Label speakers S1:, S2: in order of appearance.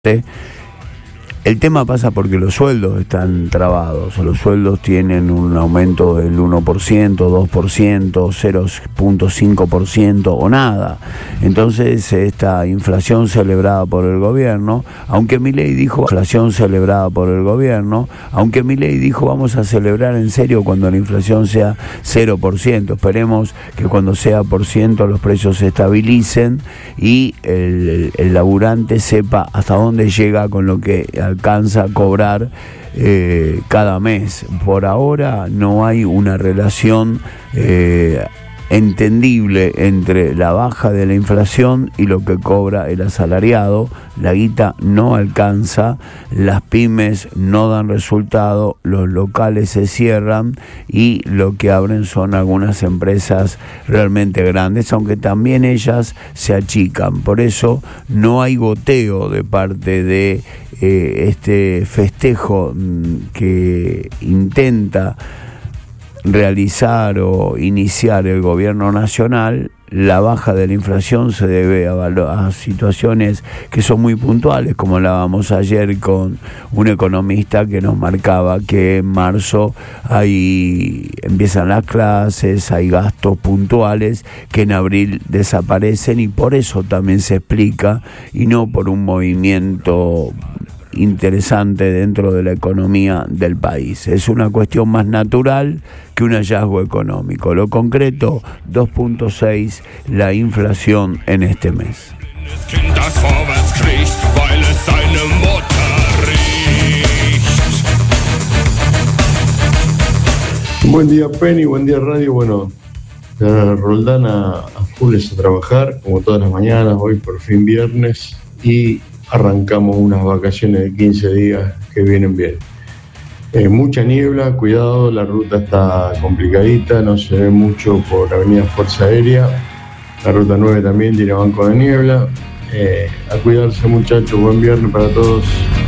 S1: El tema pasa porque los sueldos están trabados, los sueldos tienen un aumento del 1%, 2%, 0.5% o nada. Entonces esta inflación celebrada por el gobierno, aunque Milei dijo vamos a celebrar en serio cuando la inflación sea 0%, esperemos que cuando sea por ciento los precios se estabilicen y el laburante sepa hasta dónde llega con lo que alcanza a cobrar cada mes. Por ahora no hay una relación entendible entre la baja de la inflación y lo que cobra el asalariado. La guita no alcanza, las pymes no dan resultado, los locales se cierran y lo que abren son algunas empresas realmente grandes, aunque también ellas se achican. Por eso no hay goteo de parte de este festejo que intenta realizar o iniciar el gobierno nacional. La baja de la inflación se debe a situaciones que son muy puntuales, como hablábamos ayer con un economista que nos marcaba que en marzo empiezan las clases, hay gastos puntuales que en abril desaparecen y por eso también se explica y no por un movimiento interesante dentro de la economía del país. Es una cuestión más natural que un hallazgo económico. Lo concreto, 2.6 la inflación en este mes.
S2: Buen día, Penny, buen día, Radio. Bueno, Roldán a full a trabajar, como todas las mañanas, hoy por fin viernes, y arrancamos unas vacaciones de 15 días que vienen bien. Mucha niebla, cuidado, la ruta está complicadita, no se ve mucho por Avenida Fuerza Aérea, la ruta 9 también tiene banco de niebla. A cuidarse, muchachos, buen viernes para todos.